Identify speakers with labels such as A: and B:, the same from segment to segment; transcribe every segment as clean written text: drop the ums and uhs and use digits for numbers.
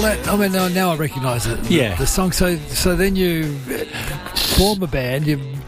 A: now I recognise it.
B: Yeah.
A: The song. So then you form a band.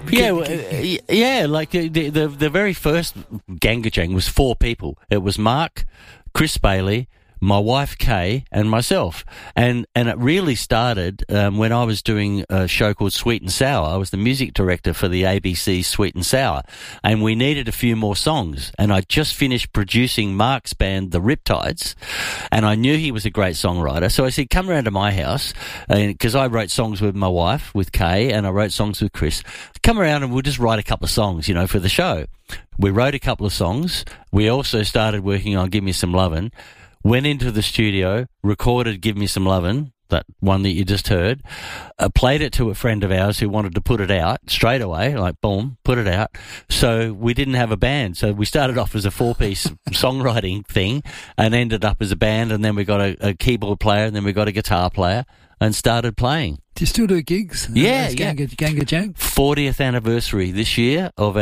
B: Like the very first Gangajang was 4 people. It was Mark, Chris Bailey, my wife Kay, and myself. And it really started when I was doing a show called Sweet and Sour. I was the music director for the ABC Sweet and Sour, and we needed a few more songs. And I just finished producing Mark's band, the Riptides, and I knew he was a great songwriter. So I said, come around to my house, because I wrote songs with my wife, with Kay, and I wrote songs with Chris. Come around and we'll just write a couple of songs, for the show. We wrote a couple of songs. We also started working on Give Me Some Lovin'. Went into the studio, recorded Give Me Some Lovin', that one that you just heard, played it to a friend of ours who wanted to put it out straight away, like boom, put it out. So we didn't have a band. So we started off as a 4-piece songwriting thing and ended up as a band, and then we got a keyboard player, and then we got a guitar player and started playing.
A: Do you still do gigs?
B: Yeah.
A: Gangajang?
B: 40th anniversary this year of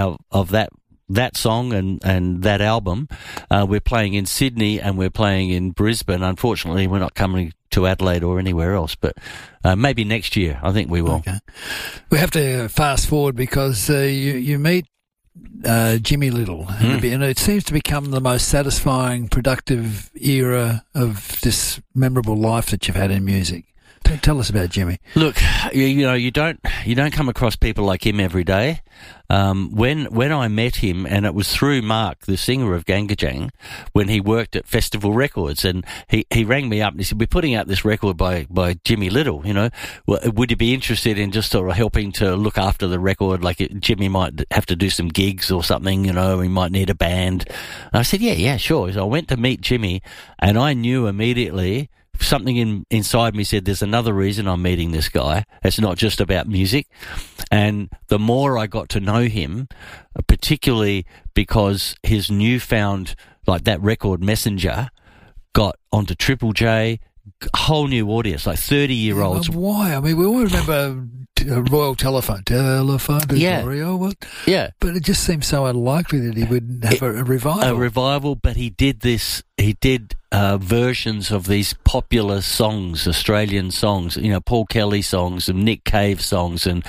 B: that song and that album. We're playing in Sydney and we're playing in Brisbane. Unfortunately, we're not coming to Adelaide or anywhere else, but maybe next year I think we will.
A: Okay. We have to fast forward because you meet Jimmy Little, and it seems to become the most satisfying, productive era of this memorable life that you've had in music. Tell us about Jimmy.
B: Look, you don't come across people like him every day. When I met him, and it was through Mark, the singer of Gangajang, when he worked at Festival Records, and he rang me up and he said, "We're putting out this record by Jimmy Little. Would you be interested in just sort of helping to look after the record? Like Jimmy might have to do some gigs or something. He might need a band." And I said, "Yeah, sure." So I went to meet Jimmy, and I knew immediately. Something inside me said, there's another reason I'm meeting this guy. It's not just about music. And the more I got to know him, particularly because his newfound, like that record Messenger, got onto Triple J, a whole new audience, like 30-year-olds.
A: Why? I mean, we all remember Royal Telephone.
B: Yeah. Yeah.
A: But it just seems so unlikely that he would have a revival.
B: A revival, but he did this. He did versions of these popular songs, Australian songs, Paul Kelly songs and Nick Cave songs, and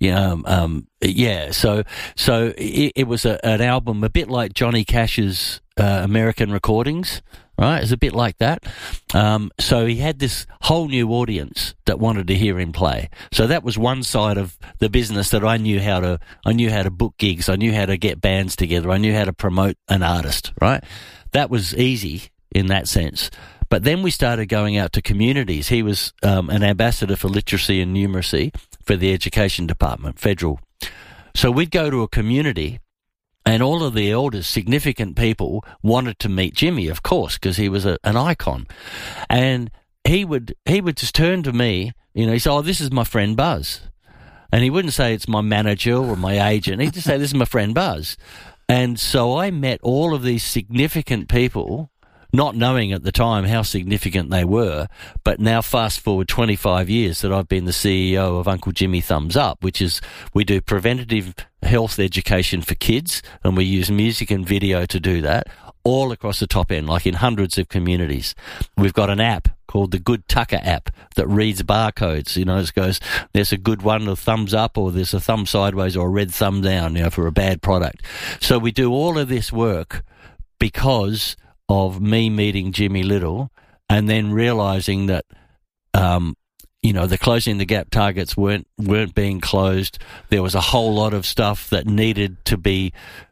B: So it was an album a bit like Johnny Cash's American Recordings. Right, it's a bit like that. So he had this whole new audience that wanted to hear him play. So that was one side of the business that I knew how to book gigs. I knew how to get bands together. I knew how to promote an artist. Right, that was easy in that sense. But then we started going out to communities. He was an ambassador for literacy and numeracy for the Education Department, federal. So we'd go to a community. And all of the elders, significant people, wanted to meet Jimmy, of course, because he was an icon. And he would just turn to me, he said, "Oh, this is my friend Buzz." And he wouldn't say it's my manager or my agent. He'd just say, "This is my friend Buzz." And so I met all of these significant people, not knowing at the time how significant they were, but now fast forward 25 years that I've been the CEO of Uncle Jimmy Thumbs Up, which is we do preventative health education for kids, and we use music and video to do that all across the top end, like in hundreds of communities. We've got an app called the Good Tucker app that reads barcodes. It goes, there's a good one, a thumbs up, or there's a thumb sideways or a red thumb down, for a bad product. So we do all of this work because of me meeting Jimmy Little and then realising that, the Closing the Gap targets weren't being closed. There was a whole lot of stuff that needed to be,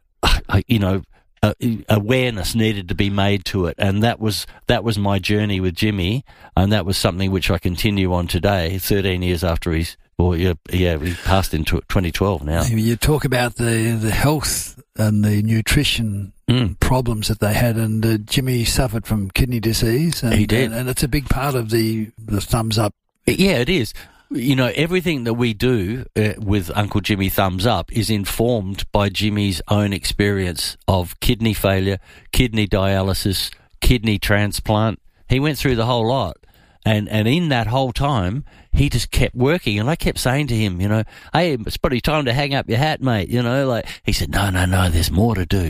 B: awareness needed to be made to it. And that was my journey with Jimmy, and that was something which I continue on today, 13 years after he passed in 2012 now.
A: You talk about the health and the nutrition problems that they had, and Jimmy suffered from kidney disease. And,
B: he did.
A: And it's a big part of the Thumbs Up.
B: Yeah, it is. Everything that we do with Uncle Jimmy Thumbs Up is informed by Jimmy's own experience of kidney failure, kidney dialysis, kidney transplant. He went through the whole lot. And in that whole time, he just kept working. And I kept saying to him, "Hey, it's probably time to hang up your hat, mate." He said, no, there's more to do.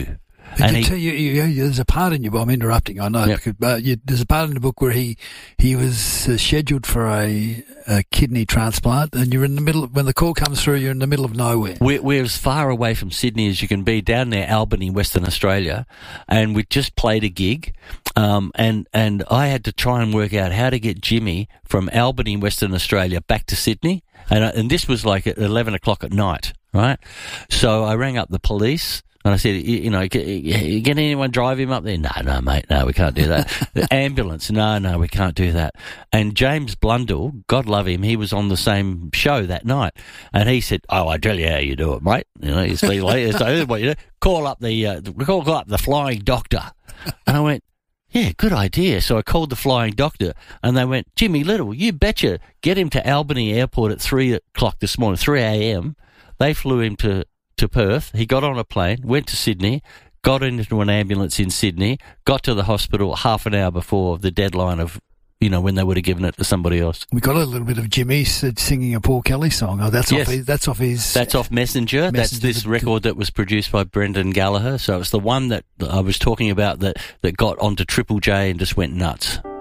A: There's a part in your book, I'm interrupting, I know, there's a part in the book where he was scheduled for a kidney transplant, and you're in the middle, when the call comes through, you're in the middle of nowhere.
B: We're as far away from Sydney as you can be, down near Albany, Western Australia, and we just played a gig, and I had to try and work out how to get Jimmy from Albany, Western Australia, back to Sydney, and this was like at 11 o'clock at night, right? So I rang up the police. And I said, can anyone drive him up there? No, mate, no, we can't do that. The ambulance, no, we can't do that. And James Blundell, God love him, he was on the same show that night. And he said, I tell you how you do it, mate. He's been like, so here's what you do. Call up the flying doctor. And I went, yeah, good idea. So I called the flying doctor, and they went, Jimmy Little, you betcha, get him to Albany Airport at 3 o'clock this morning, 3 a.m. They flew him to Perth. He got on a plane, went to Sydney, got into an ambulance in Sydney, got to the hospital half an hour before the deadline of, when they would have given it to somebody else.
A: We got a little bit of Jimmy singing a Paul Kelly song. Oh, that's off
B: Messenger. That's this record that was produced by Brendan Gallagher. So it's the one that I was talking about that got onto Triple J and just went nuts.